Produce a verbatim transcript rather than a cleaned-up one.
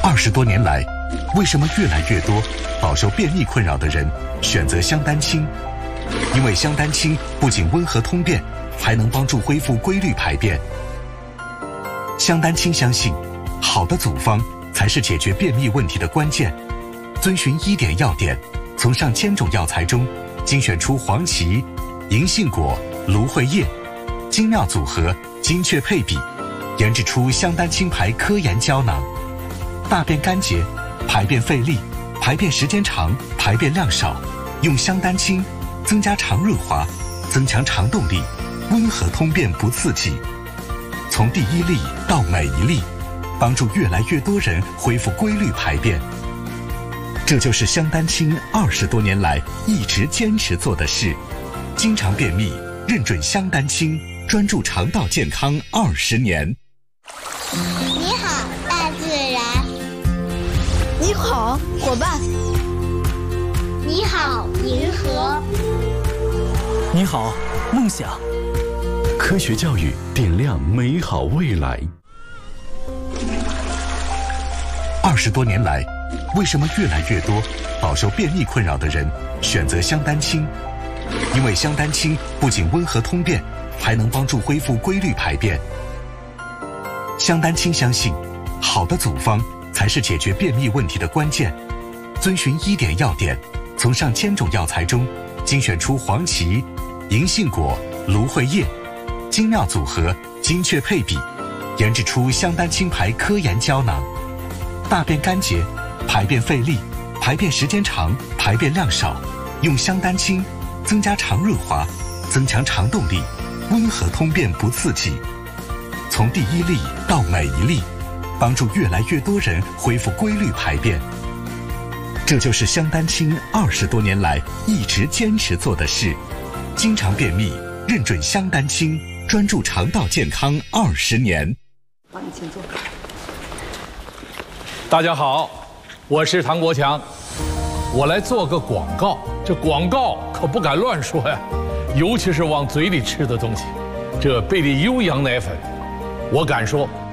二十多年来，为什么越来越多饱受便秘困扰的人选择香丹青？因为香丹青不仅温和通便，还能帮助恢复规律排便。香丹青相信，好的组方才是解决便秘问题的关键。遵循医典要点，从上千种药材中精选出黄芪、银杏果、芦荟叶，精妙组合，精确配比，研制出香丹青牌科研胶囊。大便干结、排便费力、排便时间长、排便量少，用香丹青增加肠润滑，增强肠动力，温和通便不刺激。从第一粒到每一粒，帮助越来越多人恢复规律排便。这就是香丹青二十多年来一直坚持做的事。经常便秘，认准香丹青，专注肠道健康二十年。 你好，大自然。 你好，伙伴。 你好，银河。 你好，梦想。 科学教育点亮美好未来。 二十多年来，为什么越来越多饱受便秘困扰的人选择香丹青？因为香丹青不仅温和通便，还能帮助恢复规律排便。香丹青相信，好的组方才是解决便秘问题的关键。遵循医典要点，从上千种药材中精选出黄芪、银杏果、芦荟叶，精妙组合，精确配比，研制出香丹青牌科研胶囊。大便干结、排便费力、排便时间长、排便量少，用香丹青增加肠润滑，增强肠动力，温和通便不刺激。从第一粒到每一粒，帮助越来越多人恢复规律排便。这就是香丹青二十多年来一直坚持做的事。经常便秘，认准香丹青，专注肠道健康二十年。 好，你请坐。 大家好，我是唐国强，我来做个广告。这广告可不敢乱说呀，尤其是往嘴里吃的东西。这贝利优羊奶粉，我敢说